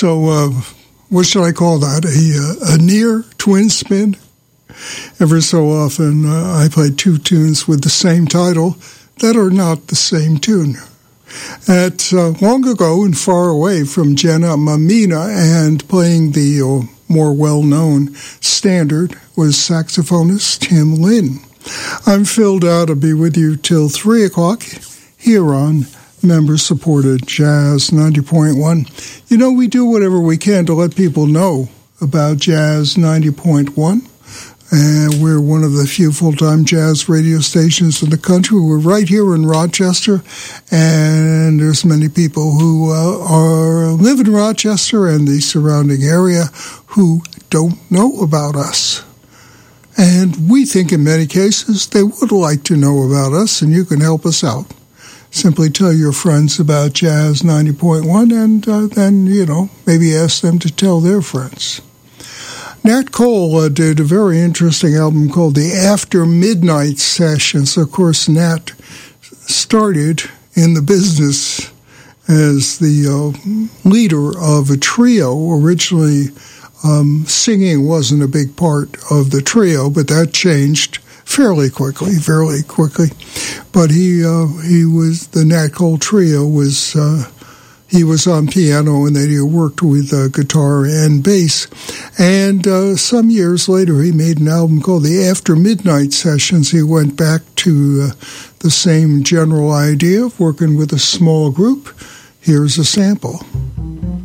So what should I call that? A near twin spin? Ever so often, I play two tunes with the same title that are not the same tune. At long ago and far away from Jenna Mamina, and playing the more well-known standard was saxophonist Tim Lynn. I'm Phil Dow to be with you till 3 o'clock here on member-supported Jazz 90.1. You know, we do whatever we can to let people know about Jazz 90.1. And we're one of the few full-time jazz radio stations in the country. We're right here in Rochester, and there's many people who live in Rochester and the surrounding area who don't know about us. And we think in many cases they would like to know about us, and you can help us out. Simply tell your friends about Jazz 90.1, and then, maybe ask them to tell their friends. Nat Cole did a very interesting album called The After Midnight Sessions. Of course, Nat started in the business as the leader of a trio. Originally, singing wasn't a big part of the trio, but that changed fairly quickly. But he was, the Nat Cole trio was... He was on piano, and then he worked with guitar and bass. And some years later, he made an album called The After Midnight Sessions. He went back to the same general idea of working with a small group. Here's a sample.